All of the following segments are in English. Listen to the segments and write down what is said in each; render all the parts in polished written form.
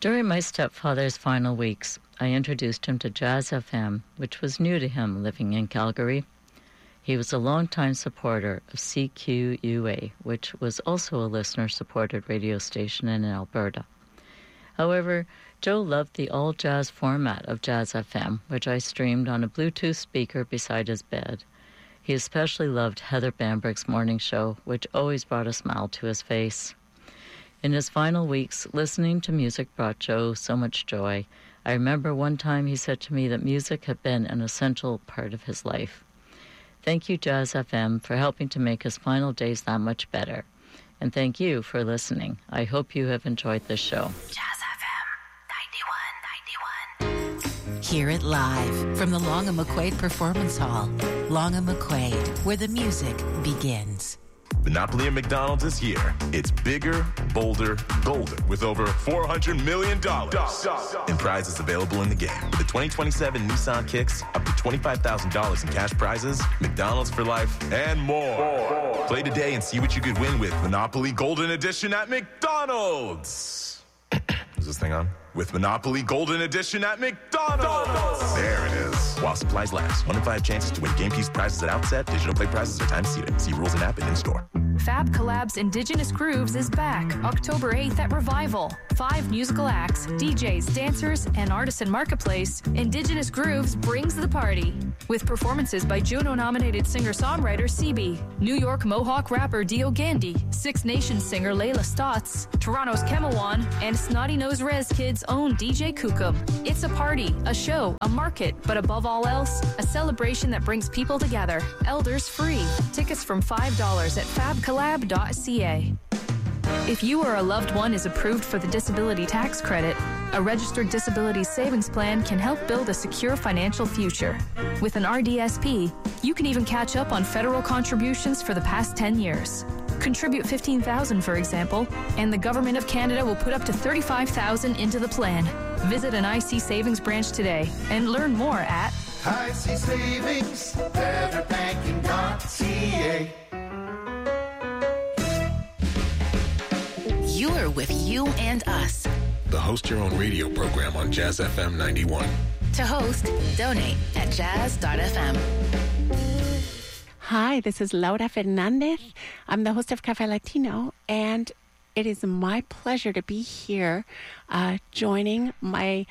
During my stepfather's final weeks, I introduced him to Jazz FM, which was new to him living in Calgary. He was a longtime supporter of CQUA, which was also a listener-supported radio station in Alberta. However, Joe loved the all-jazz format of Jazz FM, which I streamed on a Bluetooth speaker beside his bed. He especially loved Heather Bamberg's morning show, which always brought a smile to his face. In his final weeks, listening to music brought Joe so much joy. I remember one time he said to me that music had been an essential part of his life. Thank you, Jazz FM, for helping to make his final days that much better. And thank you for listening. I hope you have enjoyed this show. Jazz FM 91.91. Hear it live from the Long and McQuaid Performance Hall. Long and McQuaid, where the music begins. Monopoly at McDonald's is here. It's bigger, bolder, golden, with over $400 million in prizes available in the game. With the 2027 Nissan Kicks, up to $25,000 in cash prizes, McDonald's for life, and more. Play today and see what you could win with Monopoly Golden Edition at McDonald's. Is this thing on? With Monopoly Golden Edition at McDonald's. There it is. While supplies last. 1 in 5 chances to win game piece prizes at outset. Digital play prizes are time seated. See rules and app and in-store. Fab Collab's Indigenous Grooves is back October 8th at Revival. 5 musical acts, DJs, dancers, and artisan marketplace. Indigenous Grooves brings the party. With performances by Juno-nominated singer-songwriter CB, New York Mohawk rapper Dio Gandhi, Six Nations singer Layla Stotts, Toronto's Kemawan, and Snotty Nose Rez Kid's own DJ Kukum. It's a party, a show, a market, but above all else, a celebration that brings people together. Elders free. Tickets from $5 at fabcollab.ca. If you or a loved one is approved for the disability tax credit, a registered disability savings plan can help build a secure financial future. With an RDSP, you can even catch up on federal contributions for the past 10 years. Contribute $15,000, for example, and the Government of Canada will put up to $35,000 into the plan. Visit an IC Savings branch today and learn more at IC Savings, betterbanking.ca. You're with You and Us. The Host Your Own Radio program on Jazz FM 91. To host, donate at jazz.fm. Hi, this is Laura Fernandez. I'm the host of Cafe Latino, and it is my pleasure to be here joining my,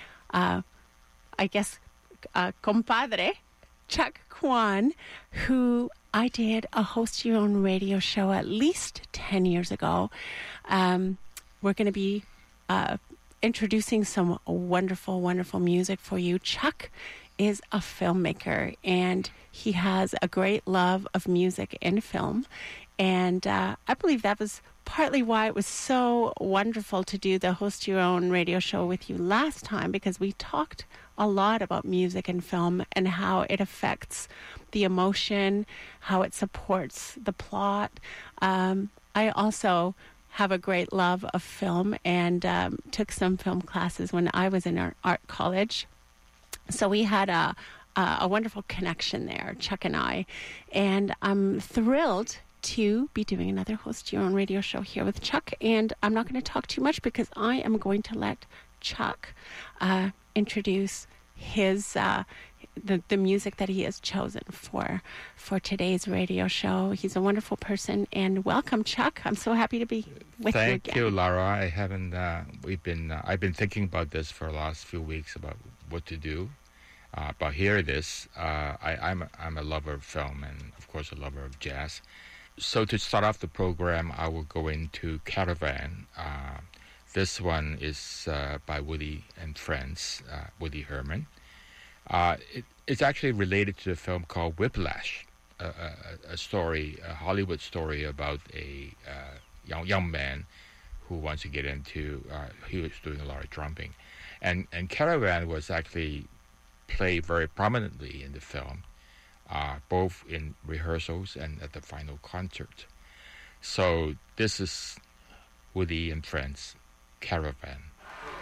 compadre, Chuck Kwan, who I did a Host Your Own Radio show at least 10 years ago. We're going to be introducing some wonderful, wonderful music for you. Chuck is a filmmaker, and he has a great love of music and film. And I believe that was partly why it was so wonderful to do the Host Your Own Radio show with you last time, because we talked a lot about music and film and how it affects the emotion, how it supports the plot. I also have a great love of film and took some film classes when I was in art college. So we had a wonderful connection there, Chuck and I. And I'm thrilled to be doing another Host Your Own Radio show here with Chuck. And I'm not going to talk too much because I am going to let Chuck introduce his the music that he has chosen for today's radio show. He's a wonderful person, and welcome, Chuck. I'm so happy to be with you again. Thank you, Laura. I haven't. I've been thinking about this for the last few weeks about what to do. But here it is. I'm a lover of film and, of course, a lover of jazz. So to start off the program, I will go into Caravan. This one is by Woody and Friends, Woody Herman. It's actually related to a film called Whiplash, a story, a Hollywood story about a young man who wants to get into. He was doing a lot of drumming, and Caravan was actually played very prominently in the film, both in rehearsals and at the final concert. So this is Woody and Friends, Caravan.